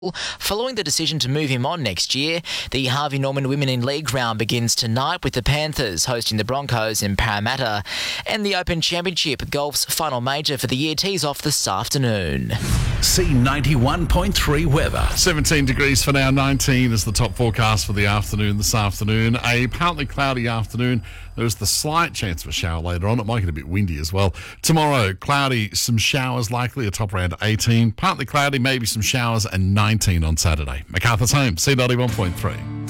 Following the decision to move him on next year, the Harvey Norman Women in League round begins tonight with the Panthers hosting the Broncos in Parramatta. And the Open Championship, golf's final major for the year, tees off this afternoon. C91.3 weather. 17 degrees for now, 19 is the top forecast for the afternoon this afternoon. A partly cloudy afternoon. There's the slight chance of a shower later on. It might get a bit windy as well. Tomorrow, cloudy, some showers likely, a top around 18. Partly cloudy, maybe some showers, and 19 on Saturday. MacArthur's Home, C91.3.